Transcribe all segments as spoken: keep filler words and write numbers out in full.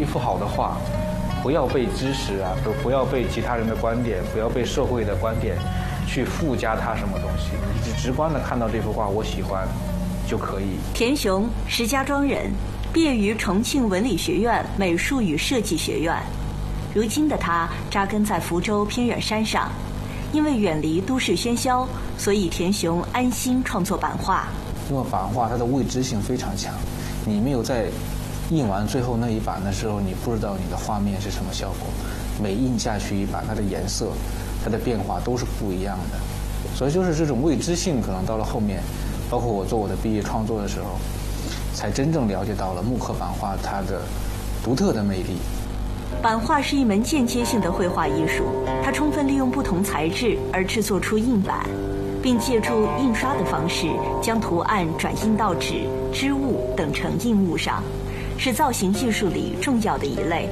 一幅好的画，不要被知识啊，不不要被其他人的观点，不要被社会的观点去附加它什么东西，你只直观的看到这幅画我喜欢就可以。 田雄，石家庄人，毕业于重庆文理学院美术与设计学院。如今的他扎根在福州偏远山上，因为远离都市喧嚣，所以田雄安心创作版画。 因为版画它的未知性非常强，你没有在印完最后那一版的时候，你不知道你的画面是什么效果。每印下去一版，它的颜色、它的变化都是不一样的。所以就是这种未知性，可能到了后面，包括我做我的毕业创作的时候，才真正了解到了木刻版画它的独特的魅力。 版画是一门间接性的绘画艺术，它充分利用不同材质而制作出印版，并借助印刷的方式将图案转印到纸、织物等成印物上，是造型艺术里重要的一类。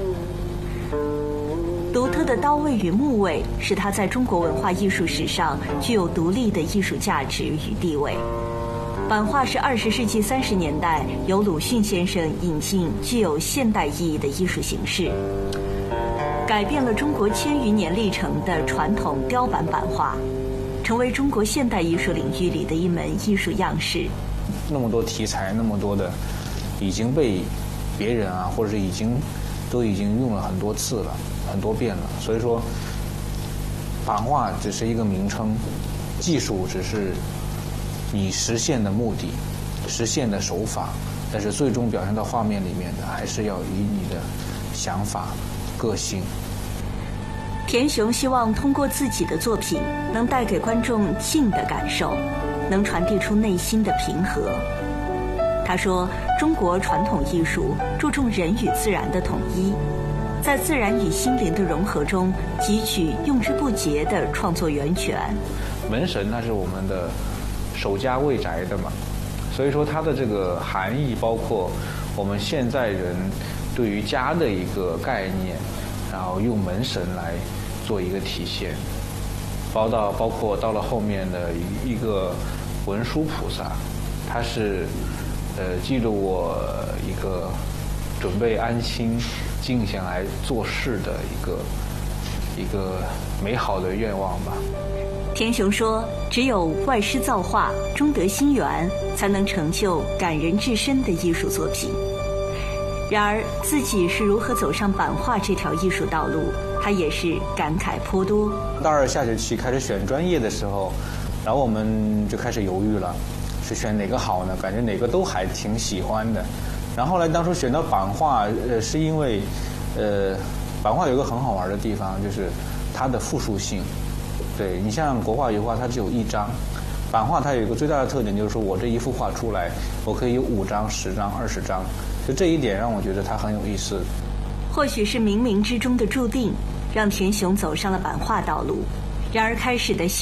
独特的刀位与木位使它在中国文化艺术史上具有独立的艺术价值与地位。版画是二十世纪三十年代由鲁迅先生引进具有现代意义的艺术形式，改变了中国千余年历程的传统雕版版画，成为中国现代艺术领域里的一门艺术样式。 那么多题材，那么多的已经被别人啊，或者是已经都已经用了很多次了，很多遍了。所以说，版画只是一个名称，技术只是你实现的目的、实现的手法，但是最终表现到画面里面的，还是要以你的想法、个性。 田雄希望通过自己的作品，能带给观众静的感受，能传递出内心的平和。他说，中国传统艺术注重人与自然的统一，在自然与心灵的融合中汲取用之不竭的创作源泉。 门神那是我们的守家卫宅的嘛，所以说它的这个含义包括我们现在人对于家的一个概念，然后用门神来做一个体现，包到包括到了后面的一个文殊菩萨，它是呃记录我一个准备安心静下来做事的一个一个美好的愿望吧。 田雄说，只有外师造化，中得心源，才能成就感人至深的艺术作品。然而自己是如何走上版画这条艺术道路，他也是感慨颇多。 大二下学期开始选专业的时候，然后我们就开始犹豫了，是选哪个好呢？感觉哪个都还挺喜欢的。然后后来当初选到版画，呃，是因为，呃，版画有一个很好玩的地方，就是它的复数性。对，你像国画、油画，它只有一张，版画它有一个最大的特点，就是说我这一幅画出来，我可以有五张、十张、二十张，就这一点让我觉得它很有意思。 或许是冥冥之中的注定，让田雄走上了版画道路。然而开始的